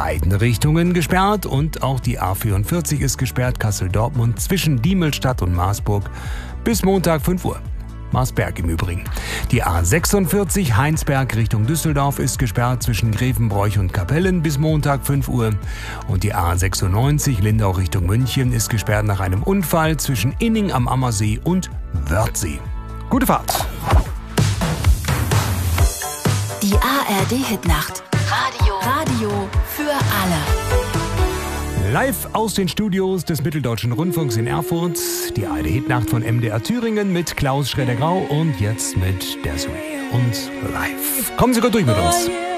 beiden Richtungen gesperrt und auch die A44 ist gesperrt, Kassel-Dortmund zwischen Diemelstadt und Marsburg bis Montag 5 Uhr. Marsberg im Übrigen. Die A46 Heinsberg Richtung Düsseldorf ist gesperrt zwischen Grevenbroich und Kapellen bis Montag 5 Uhr. Und die A96 Lindau Richtung München ist gesperrt nach einem Unfall zwischen Inning am Ammersee und Wörthsee. Gute Fahrt! Die ARD-Hitnacht. Radio für alle. Live aus den Studios des Mitteldeutschen Rundfunks in Erfurt. Die ARD-Hitnacht von MDR Thüringen mit Klaus Schroeder-Grau und jetzt mit Desiree und live. Kommen Sie gut durch mit uns.